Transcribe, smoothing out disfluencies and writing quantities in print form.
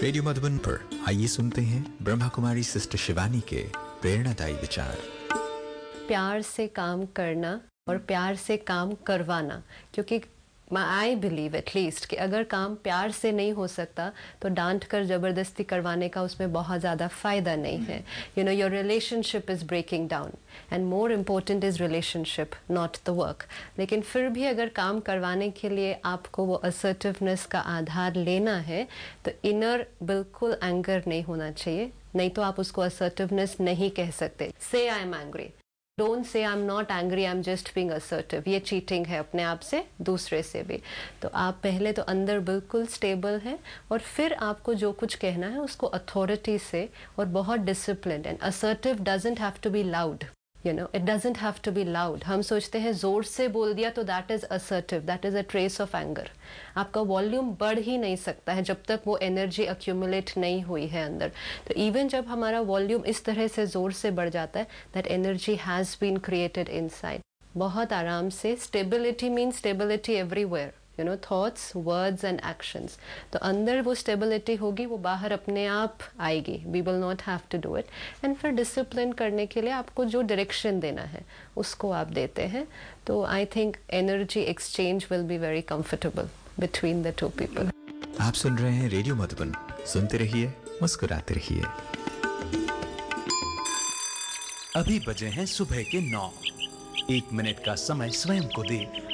Radio Madhuban पर आइए सुनते हैं ब्रह्मा कुमारी सिस्टर शिवानी के प्रेरणादायी विचार। प्यार से काम करना और प्यार से काम करवाना, क्योंकि आई बिलीव एटलीस्ट कि अगर काम प्यार से नहीं हो सकता तो डांट कर ज़बरदस्ती करवाने का उसमें बहुत ज़्यादा फ़ायदा नहीं है। Your relationship is breaking down and more important is relationship, not the work. लेकिन फिर भी अगर काम करवाने के लिए आपको वो असर्टिवनेस का आधार लेना है तो इनर बिल्कुल एंगर नहीं होना चाहिए, नहीं तो आप उसको असर्टिवनेस नहीं कह सकते। से I am angry, don't say I am not angry, I am just being assertive. ये चीटिंग है अपने आप से, दूसरे से भी। तो आप पहले तो अंदर बिल्कुल स्टेबल हैं और फिर आपको जो कुछ कहना है उसको अथॉरिटी से और बहुत discipline. And assertive doesn't have to be loud, it doesn't have to be loud. हम सोचते हैं जोर से बोल दिया तो that is assertive, that is a trace of anger. आपका वॉल्यूम बढ़ ही नहीं सकता है जब तक वो एनर्जी अक्यूमुलेट नहीं हुई है अंदर। तो इवन जब हमारा वॉल्यूम इस तरह से जोर से बढ़ जाता है, that energy has been created inside. बहुत आराम से, stability means stability everywhere, thoughts, words and actions. तो अंदर वो स्टेबिलिटी होगी, वो बाहर अपने आप आएगी। We will not have to do it. And फिर डिसिप्लिन करने के लिए आपको जो डायरेक्शन देना है उसको आप देते हैं। तो I think energy exchange will be very comfortable between the two people. आप सुन रहे हैं रेडियो मधुबन, सुनते रहिए, मुस्कुराते रहिए। अभी बजे हैं सुबह के 9। 1 मिनट का समय स्वयं को दे